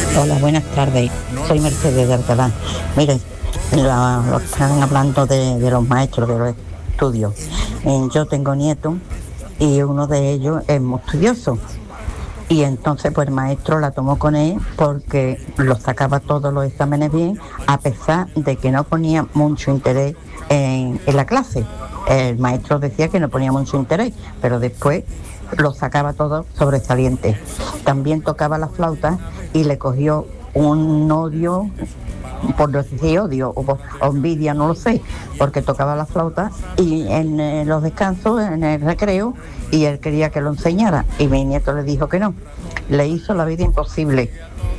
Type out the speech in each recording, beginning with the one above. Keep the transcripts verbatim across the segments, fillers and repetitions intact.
Hola, buenas tardes. Soy Mercedes de Alcalá. Mire, la, lo están hablando de, de los maestros, de los estudios. Eh, yo tengo nietos y uno de ellos es muy estudioso. Y entonces pues el maestro la tomó con él porque lo sacaba todos los exámenes bien, a pesar de que no ponía mucho interés en, en la clase. El maestro decía que no ponía mucho interés, pero después lo sacaba todo sobresaliente. También tocaba la flauta y le cogió un odio, por no decir odio o, o envidia, no lo sé, porque tocaba la flauta y en eh, los descansos, en el recreo, y él quería que lo enseñara y mi nieto le dijo que no. Le hizo la vida imposible.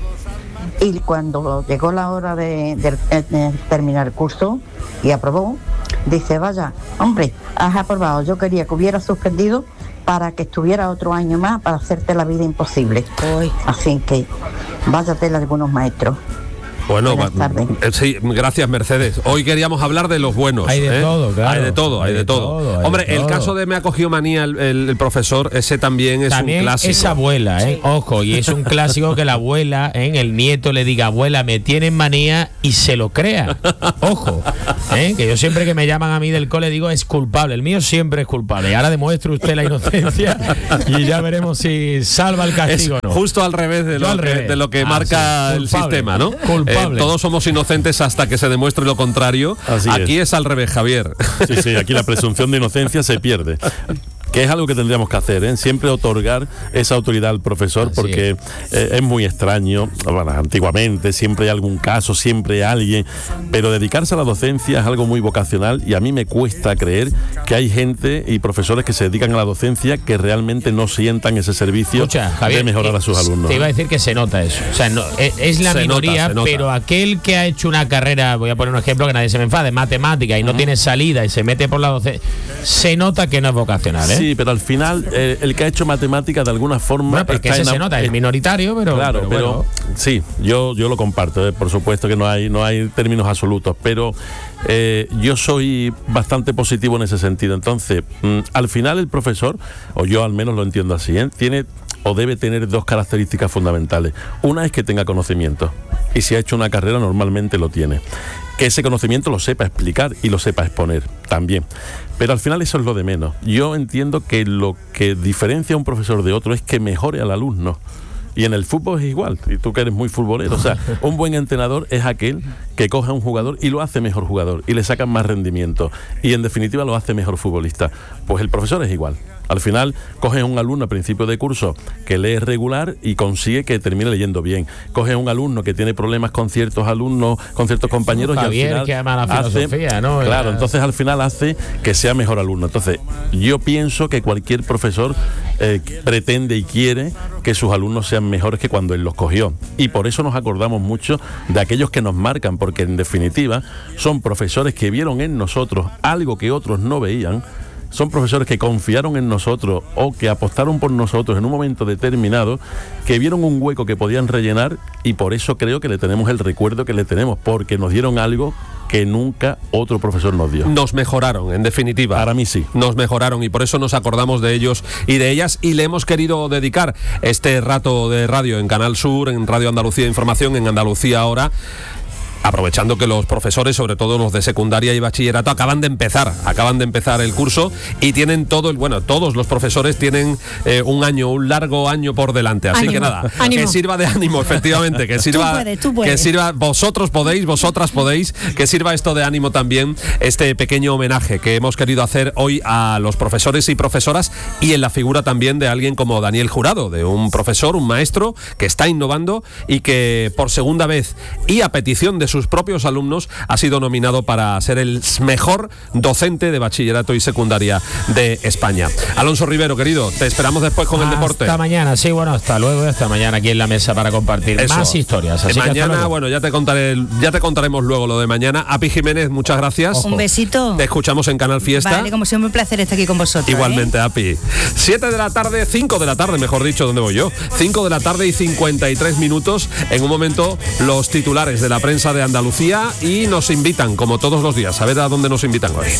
Y cuando llegó la hora de, de, de, de terminar el curso y aprobó, dice, vaya, hombre, has aprobado, yo quería que hubiera suspendido para que estuviera otro año más para hacerte la vida imposible. Uy. Así que váyatela de algunos maestros. Bueno, eh, sí, gracias Mercedes. Hoy queríamos hablar de los buenos. Hay de ¿eh? todo, claro. Hay de todo, hay, hay de, de todo. todo hay Hombre, de todo. El caso de me ha cogido manía el, el, el profesor, ese también es también un clásico. Es abuela, ¿eh? Sí. Ojo, y es un clásico que la abuela, ¿eh? el nieto le diga, abuela, me tienen manía y se lo crea. Ojo, ¿eh? que yo siempre que me llaman a mí del cole digo, es culpable. El mío siempre es culpable. Y ahora demuestre usted la inocencia y ya veremos si salva el castigo o no. Justo al revés de, lo, al revés. Que, de lo que ah, marca sí. el sistema, ¿no? Culpable. Eh, todos somos inocentes hasta que se demuestre lo contrario. Así aquí es. es al revés, Javier. Sí, sí, aquí la presunción de inocencia se pierde. Que es algo que tendríamos que hacer, ¿eh? Siempre otorgar esa autoridad al profesor. Así porque es. Eh, es muy extraño. Bueno, antiguamente siempre hay algún caso, siempre hay alguien, pero dedicarse a la docencia es algo muy vocacional y a mí me cuesta creer que hay gente y profesores que se dedican a la docencia que realmente no sientan ese servicio. Escucha, Javier, de mejorar a sus alumnos. Te iba a decir que se nota eso. O sea, no, es, es la se minoría, nota, pero aquel que ha hecho una carrera, voy a poner un ejemplo que nadie se me enfade, matemática y no uh-huh. tiene salida y se mete por la docencia, se nota que no es vocacional, ¿eh? Sí, pero al final eh, el que ha hecho matemáticas de alguna forma bueno, pero está que ese en se nota, es minoritario, pero claro, pero, pero bueno. sí, yo yo lo comparto, eh, por supuesto que no hay no hay términos absolutos, pero eh, yo soy bastante positivo en ese sentido. Entonces, mm, al final el profesor, o yo al menos lo entiendo así, ¿eh? tiene o debe tener dos características fundamentales. Una es que tenga conocimiento, y si ha hecho una carrera normalmente lo tiene. Que ese conocimiento lo sepa explicar y lo sepa exponer también. Pero al final eso es lo de menos. Yo entiendo que lo que diferencia a un profesor de otro es que mejore al alumno. Y en el fútbol es igual, y tú que eres muy futbolero, o sea, un buen entrenador es aquel que coge a un jugador y lo hace mejor jugador, y le sacan más rendimiento, y en definitiva lo hace mejor futbolista. Pues el profesor es igual. Al final, coges a un alumno a principio de curso que lee regular y consigue que termine leyendo bien. Coges a un alumno que tiene problemas con ciertos alumnos, con ciertos compañeros, Javier, y al final que ama la filosofía, hace, ¿no? Claro, Era... entonces al final hace que sea mejor alumno. Entonces, yo pienso que cualquier profesor eh, pretende y quiere que sus alumnos sean mejores que cuando él los cogió. Y por eso nos acordamos mucho de aquellos que nos marcan, porque en definitiva son profesores que vieron en nosotros algo que otros no veían. Son profesores que confiaron en nosotros o que apostaron por nosotros en un momento determinado, que vieron un hueco que podían rellenar, y por eso creo que le tenemos el recuerdo que le tenemos, porque nos dieron algo que nunca otro profesor nos dio. Nos mejoraron, en definitiva. Para mí sí. Nos mejoraron y por eso nos acordamos de ellos y de ellas, y le hemos querido dedicar este rato de radio en Canal Sur, en Radio Andalucía Información, en Andalucía Ahora, aprovechando que los profesores, sobre todo los de secundaria y bachillerato, acaban de empezar, acaban de empezar el curso y tienen todo el, bueno, todos los profesores tienen eh, un año, un largo año por delante, así ánimo, que nada, ánimo. que sirva de ánimo, efectivamente, que sirva, tú puedes, tú puedes. que sirva, vosotros podéis, vosotras podéis, que sirva esto de ánimo también, este pequeño homenaje que hemos querido hacer hoy a los profesores y profesoras, y en la figura también de alguien como Daniel Jurado, de un profesor, un maestro que está innovando y que por segunda vez y a petición de sus propios alumnos ha sido nominado para ser el mejor docente de bachillerato y secundaria de España. Alonso Rivero, querido, te esperamos después con hasta el deporte. Hasta mañana, sí, bueno, hasta luego y hasta mañana aquí en la mesa para compartir Eso. más historias. Así mañana, bueno, ya te contaré, ya te contaremos luego lo de mañana. Api Jiménez, muchas gracias. Ojo. Un besito. Te escuchamos en Canal Fiesta. Vale, como siempre un placer estar aquí con vosotros. Igualmente, ¿eh? Api. siete de la tarde, cinco de la tarde, mejor dicho, ¿dónde voy yo? cinco de la tarde y cincuenta y tres minutos. En un momento, los titulares de la prensa de Andalucía, y nos invitan, como todos los días, a ver a dónde nos invitan hoy.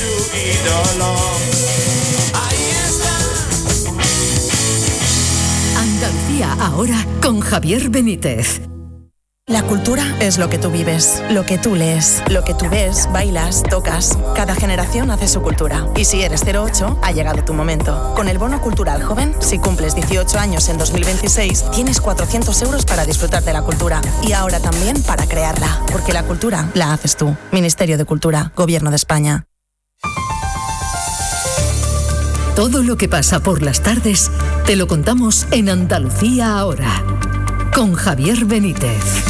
Andalucía Ahora con Javier Benítez. La cultura es lo que tú vives, lo que tú lees, lo que tú ves, bailas, tocas. Cada generación hace su cultura. Y si eres cero ocho, ha llegado tu momento. Con el Bono Cultural Joven, si cumples dieciocho años en dos mil veintiséis, tienes cuatrocientos euros para disfrutar de la cultura. Y ahora también para crearla. Porque la cultura la haces tú. Ministerio de Cultura, Gobierno de España. Todo lo que pasa por las tardes te lo contamos en Andalucía Ahora, con Javier Benítez.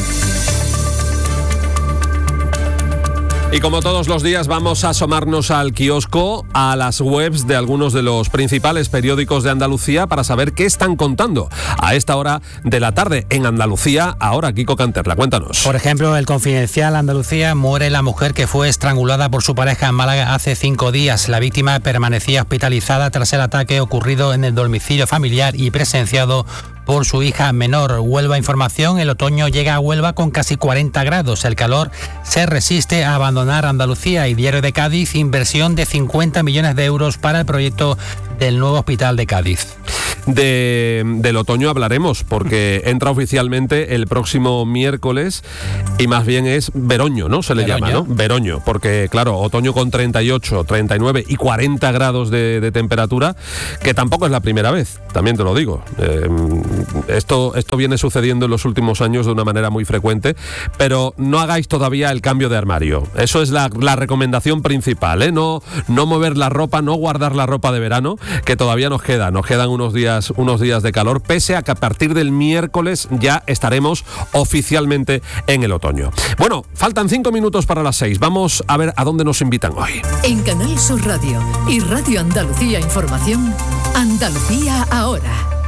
Y como todos los días vamos a asomarnos al kiosco, a las webs de algunos de los principales periódicos de Andalucía para saber qué están contando a esta hora de la tarde en Andalucía Ahora. Kiko Canterla, cuéntanos. Por ejemplo, El Confidencial Andalucía: muere la mujer que fue estrangulada por su pareja en Málaga hace cinco días. La víctima permanecía hospitalizada tras el ataque ocurrido en el domicilio familiar y presenciado por su hija menor. Huelva Información: el otoño llega a Huelva con casi cuarenta grados. El calor se resiste a abandonar Andalucía. Y Diario de Cádiz: inversión de cincuenta millones de euros para el proyecto del nuevo hospital de Cádiz. De, del otoño hablaremos porque entra oficialmente el próximo miércoles y más bien es veroño, ¿no? Se le Veroño. llama, ¿no? Veroño, porque claro, otoño con treinta y ocho, treinta y nueve y cuarenta grados de, de temperatura, que tampoco es la primera vez, también te lo digo. Eh, esto, esto viene sucediendo en los últimos años de una manera muy frecuente, pero no hagáis todavía el cambio de armario. Eso es la, la recomendación principal, ¿eh? No, no mover la ropa, no guardar la ropa de verano, que todavía nos queda, nos quedan unos días unos días de calor, pese a que a partir del miércoles ya estaremos oficialmente en el otoño. Bueno, faltan cinco minutos para las seis. Vamos a ver a dónde nos invitan hoy. En Canal Sur Radio y Radio Andalucía Información, Andalucía Ahora.